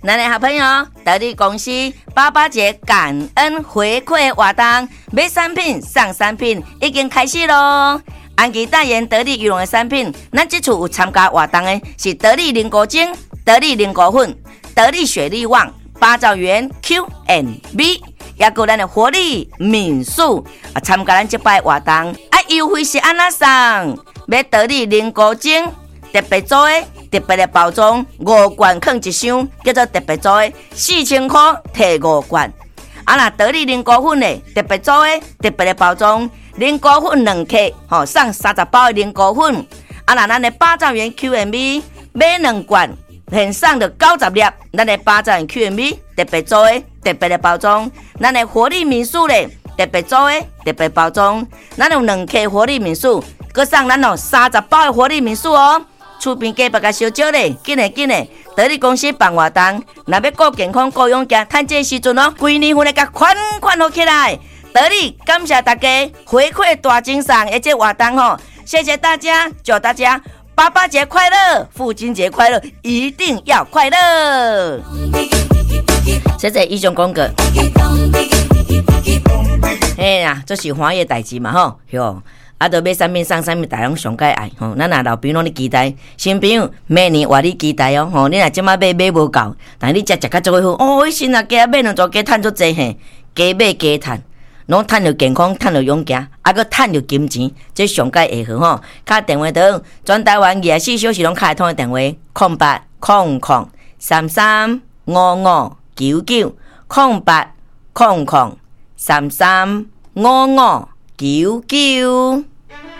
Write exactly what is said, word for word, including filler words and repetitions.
咱的好朋友得力公司八八节感恩回馈活动，买产品送产品已经开始咯。安琪代言得力羽绒的产品，咱这次有参加活动的是得力菱果精、得力菱果粉、得力雪力旺、八兆元 Q and B， 也有咱的活力敏素啊，参加咱这摆活动啊，优惠是安那送？买得力菱果精特别做的。特别的包装，五罐放一箱，叫做特别做的，四千块摕五罐。啊，那得力菱果粉的特别做的，特别的包装，菱果粉两克，吼送三十包的菱果粉。啊，那咱的八兆元 Q and B 买两罐，现送的九十粒，咱的八兆元 Q and B 特别做的，特别的包装，咱的活力民宿咧特别做的，特别包装，咱有两克活力民宿，佮送咱哦三十包的活力民宿哦。厝边隔壁甲烧酒咧，紧嘞紧嘞！得力公司办活动，若要顾健康、顾勇健，趁这时阵哦，规年份来甲款款好起来。得力感谢大家回馈大精赏的这活动吼，谢谢大家，祝大家爸爸节快乐，父亲节快乐，一定要快乐！谢谢以上广告。哎呀，这是欢喜的代志嘛吼，哟。啊，著买产品送产品，大家拢上介爱吼。咱若老朋友拢咧期待，新朋友明年活你期待哦吼。你若即摆买买无够，但是你食食较足好哦。迄时啊加买两组加趁足济嘿，加买加趁，拢趁着健康，趁着勇健，啊搁趁着金钱，这上介会好吼。敲电话到全台湾二十四小时拢开通的电话，空八空空三三五五九九空八空空三三五五九九。